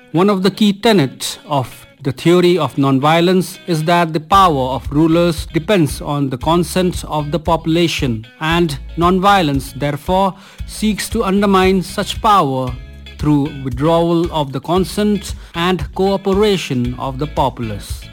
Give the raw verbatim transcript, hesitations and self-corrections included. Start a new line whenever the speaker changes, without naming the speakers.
One of the key tenets of the theory of nonviolence is that the power of rulers depends on the consent of the population, and nonviolence therefore seeks to undermine such power through withdrawal of the consent and cooperation of the populace.